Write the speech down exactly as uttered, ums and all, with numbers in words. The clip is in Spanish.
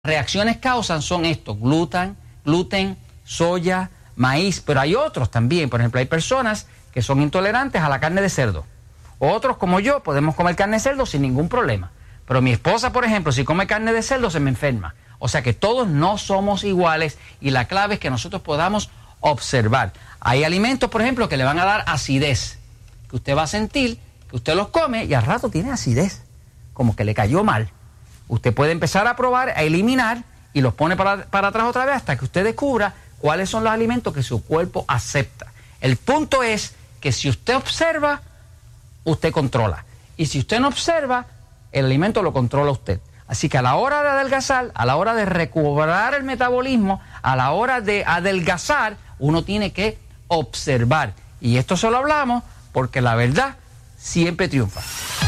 reacciones causan son estos: gluten, gluten, soya, maíz, pero hay otros también. Por ejemplo, hay personas que son intolerantes a la carne de cerdo. Otros, como yo, podemos comer carne de cerdo sin ningún problema. Pero mi esposa, por ejemplo, si come carne de cerdo se me enferma. O sea que todos no somos iguales y la clave es que nosotros podamos observar. Hay alimentos, por ejemplo, que le van a dar acidez, que usted va a sentir que usted los come y al rato tiene acidez, como que le cayó mal. Usted puede empezar a probar, a eliminar y los pone para, para atrás otra vez hasta que usted descubra cuáles son los alimentos que su cuerpo acepta. El punto es que si usted observa, usted controla. Y si usted no observa, el alimento lo controla usted. Así que a la hora de adelgazar, a la hora de recobrar el metabolismo, a la hora de adelgazar, uno tiene que observar. Y esto se lo hablamos porque la verdad siempre triunfa.